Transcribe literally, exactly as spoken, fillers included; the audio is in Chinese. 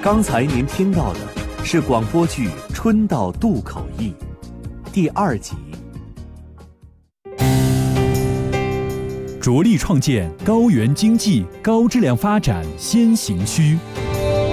刚才您听到的是广播剧《春到渡口驿》第二集。 着力创建高原经济高质量发展先行区。